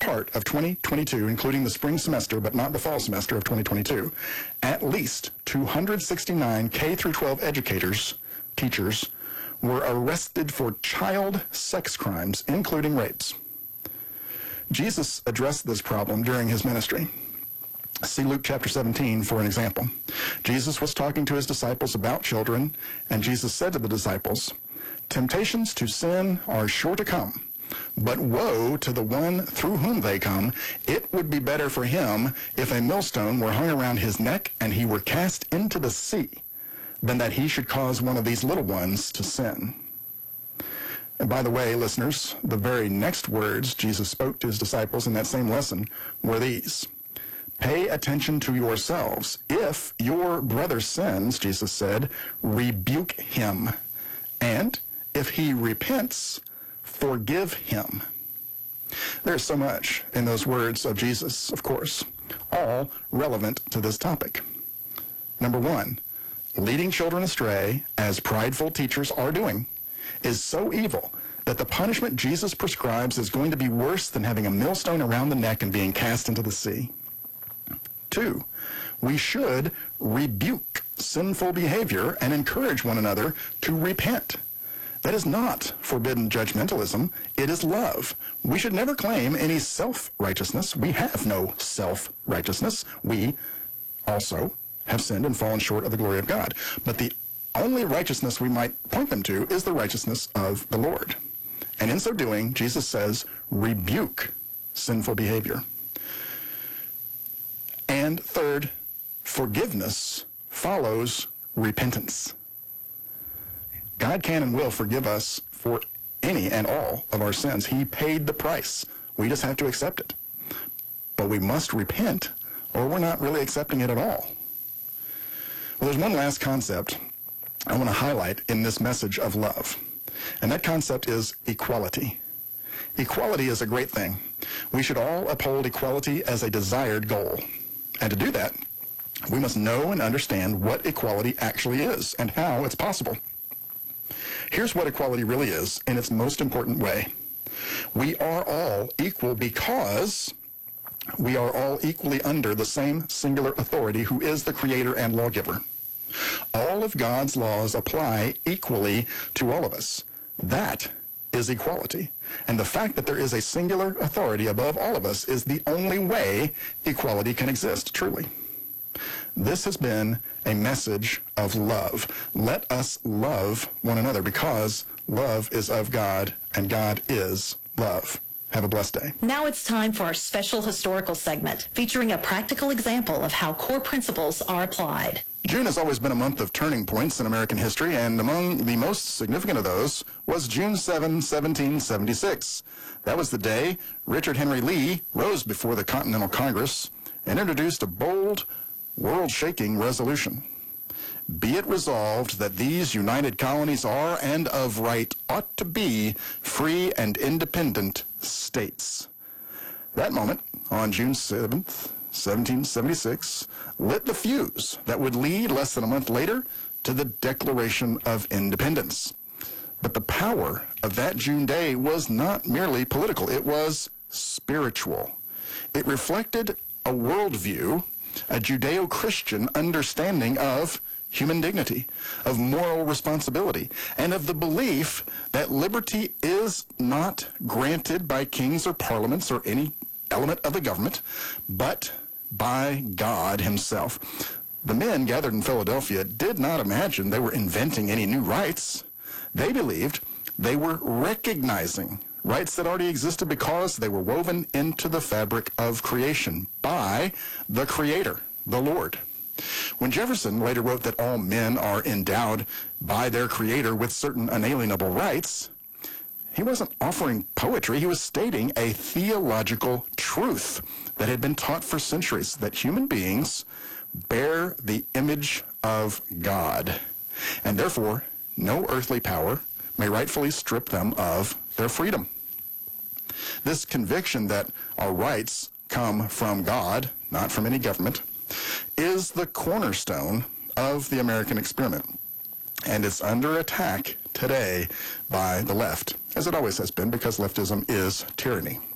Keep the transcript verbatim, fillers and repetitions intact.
part of twenty twenty-two, including the spring semester, but not the fall semester of twenty twenty-two, at least two hundred sixty-nine K through twelve educators, teachers, were arrested for child sex crimes, including rapes. Jesus addressed this problem during his ministry. See Luke chapter seventeen for an example. Jesus was talking to his disciples about children, and Jesus said to the disciples, "Temptations to sin are sure to come, but woe to the one through whom they come. It would be better for him if a millstone were hung around his neck and he were cast into the sea, than that he should cause one of these little ones to sin." And by the way, listeners, the very next words Jesus spoke to his disciples in that same lesson were these: "Pay attention to yourselves. If your brother sins," Jesus said, "rebuke him. And if he repents, forgive him." There's so much in those words of Jesus, of course, all relevant to this topic. Number one, leading children astray, as prideful teachers are doing, is so evil that the punishment Jesus prescribes is going to be worse than having a millstone around the neck and being cast into the sea. Two, we should rebuke sinful behavior and encourage one another to repent. That is not forbidden judgmentalism. It is love. We should never claim any self-righteousness. We have no self-righteousness. We also have sinned and fallen short of the glory of God. But the only righteousness we might point them to is the righteousness of the Lord. And in so doing, Jesus says, rebuke sinful behavior. And third, forgiveness follows repentance. God can and will forgive us for any and all of our sins. He paid the price. We just have to accept it. But we must repent, or we're not really accepting it at all. Well, there's one last concept I want to highlight in this message of love, and that concept is equality. Equality is a great thing. We should all uphold equality as a desired goal. And to do that, we must know and understand what equality actually is and how it's possible. Here's what equality really is in its most important way. We are all equal because we are all equally under the same singular authority who is the creator and lawgiver. All of God's laws apply equally to all of us. That is equality. And the fact that there is a singular authority above all of us is the only way equality can exist, truly. This has been a message of love. Let us love one another because love is of God and God is love. Have a blessed day. Now it's time for our special historical segment featuring a practical example of how core principles are applied. June has always been a month of turning points in American history, and among the most significant of those was June seventh, seventeen seventy-six. That was the day Richard Henry Lee rose before the Continental Congress and introduced a bold, world-shaking resolution. Be it resolved that these united colonies are and of right ought to be free and independent states. That moment, on June seventh, seventeen seventy-six, lit the fuse that would lead less than a month later to the Declaration of Independence. But the power of that June day was not merely political, it was spiritual. It reflected a worldview, a Judeo-Christian understanding of human dignity, of moral responsibility, and of the belief that liberty is not granted by kings or parliaments or any element of the government, but by God himself. The men gathered in Philadelphia did not imagine they were inventing any new rights. They believed they were recognizing rights that already existed because they were woven into the fabric of creation by the Creator, the Lord. When Jefferson later wrote that all men are endowed by their Creator with certain unalienable rights, he wasn't offering poetry, he was stating a theological truth that had been taught for centuries, that human beings bear the image of God, and therefore no earthly power may rightfully strip them of their freedom. This conviction that our rights come from God, not from any government, is the cornerstone of the American experiment. And it's under attack today by the left, as it always has been, because leftism is tyranny.